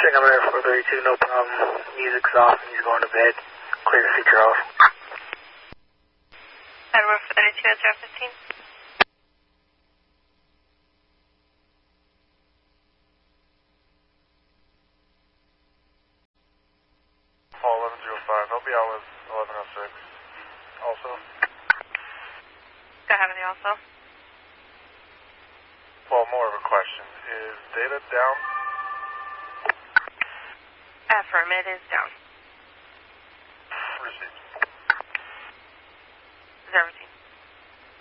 String number 432, no problem. Music's off and he's going to bed. Clear the feature off. Number 432, 015. Paul 1105, I'll be out with 1106. Also. Go ahead with the also. Well, more of a question. Is data down? Affirm, it is down. Received. 015.